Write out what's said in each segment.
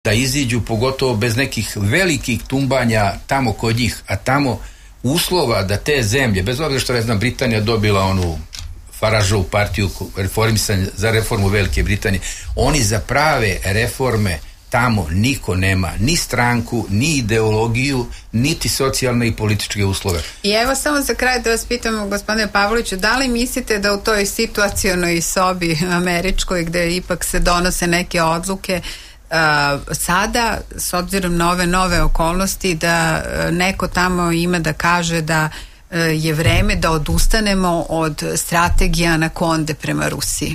da iziđu, pogotovo bez nekih velikih tumbanja tamo kod njih, a tamo uslova da te zemlje, bez obzira što, ne znam, Britanija dobila onu Faražovu partiju za reformu Velike Britanije, oni za prave reforme tamo niko nema ni stranku, ni ideologiju, niti socijalne i političke uslove. I evo samo za kraj da vas pitam, gospodine Pavloviću, da li mislite da u toj situacionoj sobi američkoj gde ipak se donose neke odluke sada, s obzirom na ove nove okolnosti, da neko tamo ima da kaže da je vreme da odustanemo od strategije anakonde prema Rusiji?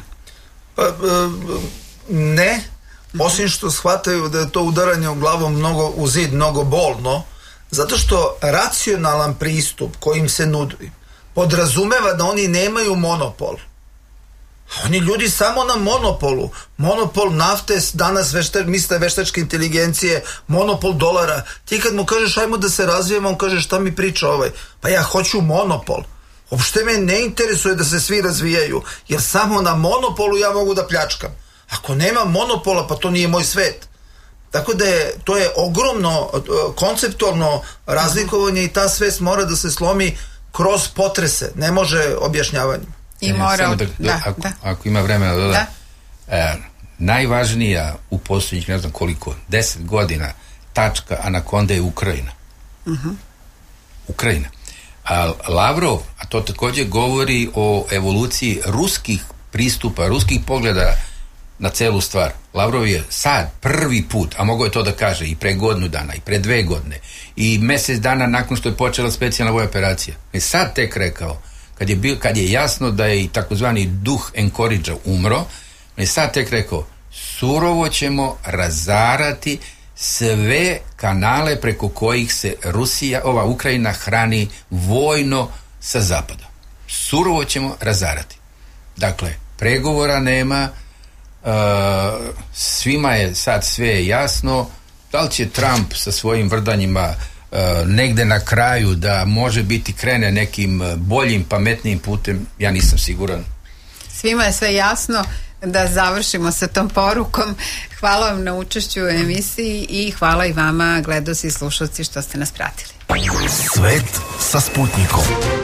Ne, osim što shvataju da je to udaranje u glavom u zid mnogo bolno, zato što racionalan pristup kojim se nudi podrazumeva da oni nemaju monopol. Oni ljudi samo na monopolu. Monopol nafte, danas misle veštačke inteligencije, monopol dolara. Ti kad mu kažeš ajmo da se razvijemo, on kaže šta mi priča ovaj? Pa ja hoću monopol. Uopšte me ne interesuje da se svi razvijaju, jer samo na monopolu ja mogu da pljačkam. Ako nema monopola, pa to nije moj svet. Tako da to je ogromno konceptualno razlikovanje i ta svest mora da se slomi kroz potrese, ne može objašnjavanjem. I mora... Ako ima vremena da doda. Najvažnija u posljednjih, ne znam koliko, 10 godina tačka anakonda je Ukrajina. Ukrajina. A Lavrov, a to također govori o evoluciji ruskih pristupa, ruskih pogleda na celu stvar. Lavrov je sad prvi put, a mogo je to da kaže i pre godinu dana, i pre 2 godine, i mjesec dana nakon što je počela specijalna vojna operacija. Je sad tek rekao, kad je jasno da je i takozvani duh Encourage umro, je sad tek rekao, surovo ćemo razarati sve kanale preko kojih se Ukrajina hrani vojno sa zapada. Surovo ćemo razarati. Dakle, pregovora nema, svima je sad sve jasno. Da li će Trump sa svojim vrdanjima negde na kraju da može biti krene nekim boljim, pametnijim putem, ja nisam siguran. Svima je sve jasno. Da završimo sa tom porukom. Hvala vam na učešću u emisiji i hvala i vama, gledaoci i slušalci, što ste nas pratili. Svet sa Sputnikom.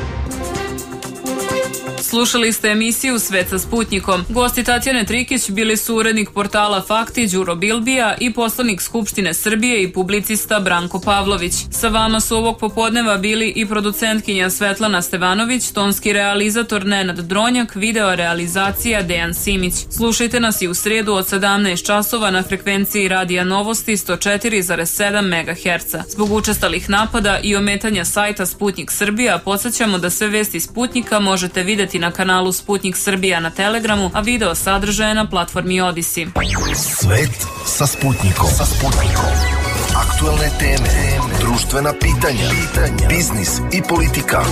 Slušali ste emisiju Svet sa Sputnikom. Gosti Tatjane Trikić bili su urednik portala Fakti Đuro Bilbija i poslanik Skupštine Srbije i publicista Branko Pavlović. Sa vama su ovog popodneva bili i producentkinja Svetlana Stevanović, tonski realizator Nenad Dronjak, video realizacija Dejan Simić. Slušajte nas i u srijedu od 17 časova na frekvenciji Radija Novosti 104,7 MHz. Zbog učestalih napada i ometanja sajta Sputnik Srbija, podsjećamo da sve vesti Sputnika možete vidjeti na kanalu Sputnik Srbija na Telegramu, a video sadržaje na platformi Odisi. Svet sa Sputnikom. Aktualne teme, društvena pitanja, biznis i politika.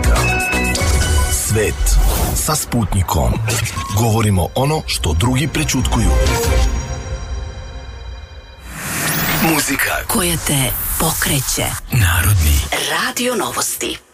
Svet sa Sputnikom. Govorimo ono što drugi prećutkuju. Muzika koja te pokreće. Narodni Radio Novosti.